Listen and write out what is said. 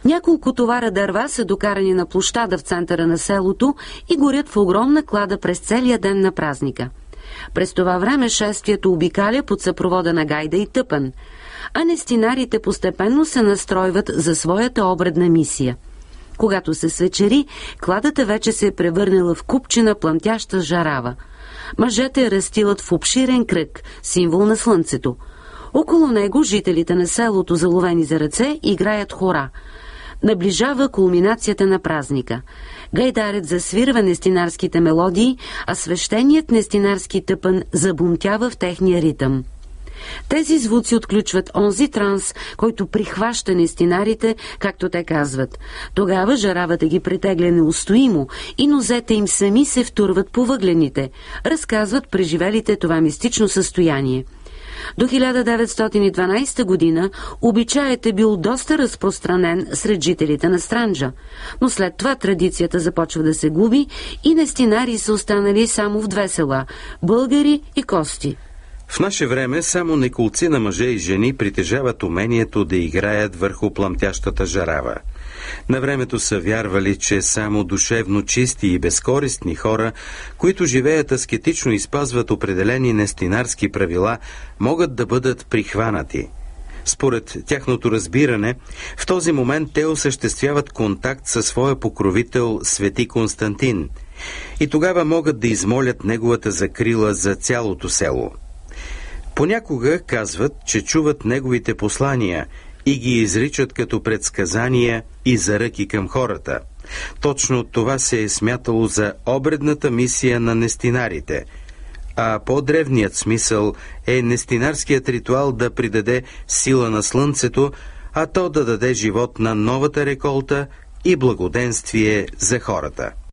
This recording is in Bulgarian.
Няколко товара дърва са докарани на площада в центъра на селото и горят в огромна клада през целия ден на празника. През това време шествието обикаля под съпровода на гайда и тъпан, а нестинарите постепенно се настройват за своята обредна мисия. Когато се свечери, кладата вече се е превърнала в купчина пламтяща жарава. Мъжете я разстилат в обширен кръг, символ на слънцето. Около него жителите на селото, заловени за ръце, играят хора. Наближава кулминацията на празника. Гайдарят засвирва нестинарските мелодии, а свещеният нестинарски тъпън забумтява в техния ритъм. Тези звуци отключват онзи транс, който прихваща нестинарите, както те казват. Тогава жаравата ги притегля неустоимо и нозете им сами се втурват по въглените, разказват преживелите това мистично състояние. До 1912 година обичаят е бил доста разпространен сред жителите на Странджа, но след това традицията започва да се губи и нестинари са останали само в две села – Българи и Кости. В наше време само неколци на мъже и жени притежават умението да играят върху пламтящата жарава. На времето са вярвали, че само душевно чисти и безкористни хора, които живеят аскетично и спазват определени нестинарски правила, могат да бъдат прихванати. Според тяхното разбиране, в този момент те осъществяват контакт със своя покровител Свети Константин и тогава могат да измолят неговата закрила за цялото село. Понякога казват, че чуват неговите послания и ги изричат като предсказания и заръки към хората. Точно това се е смятало за обредната мисия на нестинарите, а по-древният смисъл е нестинарският ритуал да придаде сила на слънцето, а то да даде живот на новата реколта и благоденствие за хората.